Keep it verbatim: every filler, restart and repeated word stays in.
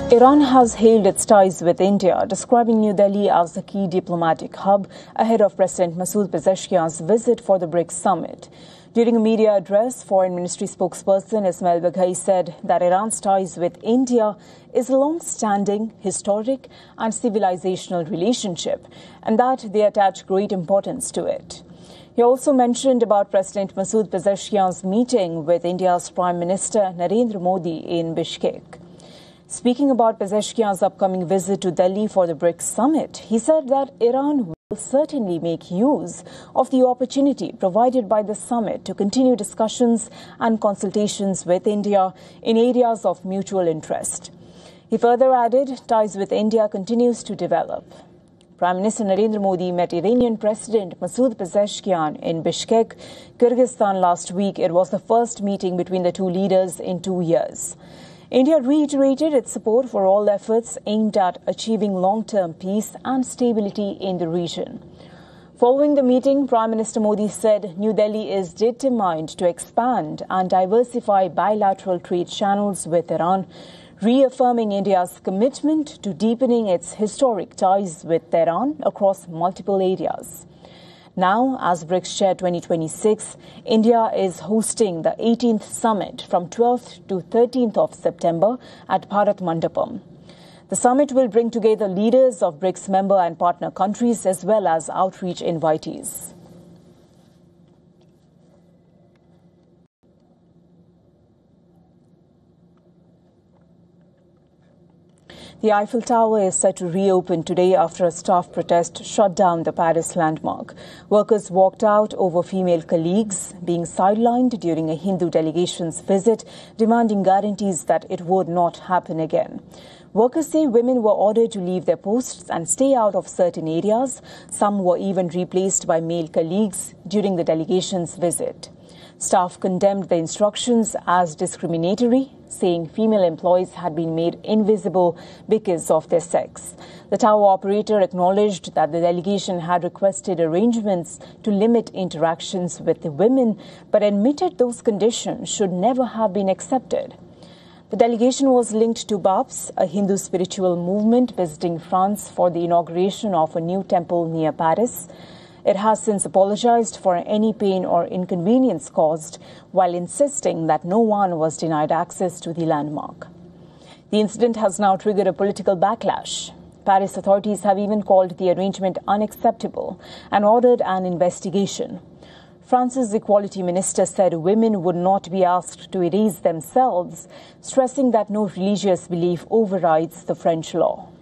Iran has hailed its ties with India, describing New Delhi as a key diplomatic hub ahead of President Masoud Pezeshkian's visit for the BRICS summit. During a media address, Foreign Ministry spokesperson Ismail Baghai said that Iran's ties with India is a long-standing, historic and civilizational relationship, and that they attach great importance to it. He also mentioned about President Masoud Pezeshkian's meeting with India's Prime Minister Narendra Modi in Bishkek. Speaking about Pezeshkian's upcoming visit to Delhi for the BRICS summit, he said that Iran will certainly make use of the opportunity provided by the summit to continue discussions and consultations with India in areas of mutual interest. He further added, ties with India continues to develop. Prime Minister Narendra Modi met Iranian President Masoud Pezeshkian in Bishkek, Kyrgyzstan last week. It was the first meeting between the two leaders in two years. India reiterated its support for all efforts aimed at achieving long-term peace and stability in the region. Following the meeting, Prime Minister Modi said New Delhi is determined to expand and diversify bilateral trade channels with Iran, reaffirming India's commitment to deepening its historic ties with Tehran across multiple areas. Now, as BRICS Chair twenty twenty-six, India is hosting the eighteenth summit from twelfth to thirteenth of September at Bharat Mandapam. The summit will bring together leaders of BRICS member and partner countries as well as outreach invitees. The Eiffel Tower is set to reopen today after a staff protest shut down the Paris landmark. Workers walked out over female colleagues being sidelined during a Hindu delegation's visit, demanding guarantees that it would not happen again. Workers say women were ordered to leave their posts and stay out of certain areas. Some were even replaced by male colleagues during the delegation's visit. Staff condemned the instructions as discriminatory, saying female employees had been made invisible because of their sex. The tower operator acknowledged that the delegation had requested arrangements to limit interactions with the women, but admitted those conditions should never have been accepted. The delegation was linked to B A P S, a Hindu spiritual movement visiting France for the inauguration of a new temple near Paris. It has since apologized for any pain or inconvenience caused, while insisting that no one was denied access to the landmark. The incident has now triggered a political backlash. Paris authorities have even called the arrangement unacceptable and ordered an investigation. France's equality minister said women would not be asked to erase themselves, stressing that no religious belief overrides the French law.